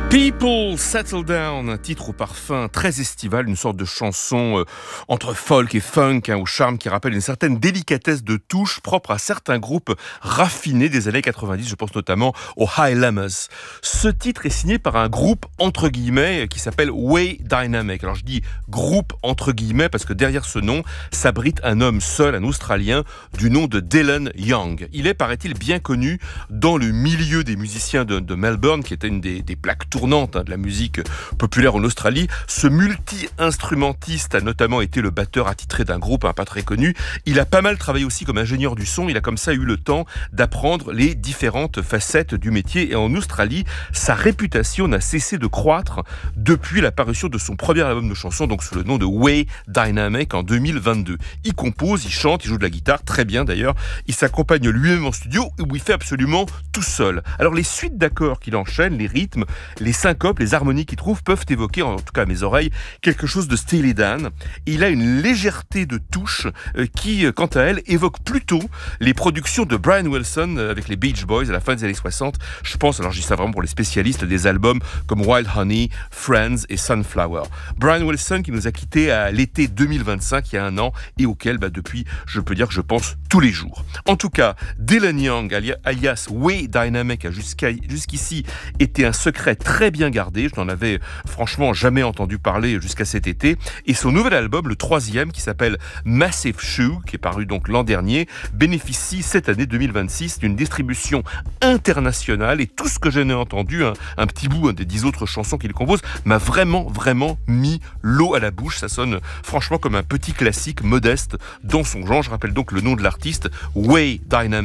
People Settle Down, un titre au parfum très estival, une sorte de chanson entre folk et funk, au charme qui rappelle une certaine délicatesse de touche propre à certains groupes raffinés des années 90, je pense notamment aux High Llamas. Ce titre est signé par un groupe entre guillemets qui s'appelle Way Dynamic. Alors je dis groupe entre guillemets parce que derrière ce nom s'abrite un homme seul, un Australien du nom de Dylan Young. Il est, paraît-il, bien connu dans le milieu des musiciens de Melbourne, qui était une des plaques tournantes de la musique populaire en Australie. Ce multi-instrumentiste a notamment été le batteur attitré d'un groupe pas très connu. Il a pas mal travaillé aussi comme ingénieur du son. Il a comme ça eu le temps d'apprendre les différentes facettes du métier. Et en Australie, sa réputation n'a cessé de croître depuis la parution de son premier album de chansons, donc sous le nom de Way Dynamic en 2022. Il compose, il chante, il joue de la guitare, très bien d'ailleurs. Il s'accompagne lui-même en studio où il fait absolument tout seul. Alors les suites d'accords qu'il enchaîne, les rythmes, les syncopes, les harmonies qu'il trouve peuvent évoquer, en tout cas à mes oreilles, quelque chose de Steely Dan. Il a une légèreté de touche qui, quant à elle, évoque plutôt les productions de Brian Wilson avec les Beach Boys à la fin des années 60. Je pense, alors je dis ça vraiment pour les spécialistes, des albums comme Wild Honey, Friends et Sunflower. Brian Wilson qui nous a quittés à l'été 2025, il y a un an, et auquel depuis, je peux dire que je pense tous les jours. En tout cas, Dylan Young, alias Way Dynamic, a jusqu'ici été un secret très bien gardé. Je n'en avais franchement jamais entendu parler jusqu'à cet été. Et son nouvel album, le troisième, qui s'appelle Massive Shoe, qui est paru donc l'an dernier, bénéficie cette année 2026 d'une distribution internationale. Et tout ce que j'en ai entendu, un petit bout des 10 autres chansons qu'il compose, m'a vraiment mis l'eau à la bouche. Ça sonne franchement comme un petit classique modeste dans son genre. Je rappelle donc le nom de l'artiste, Way Dynamic.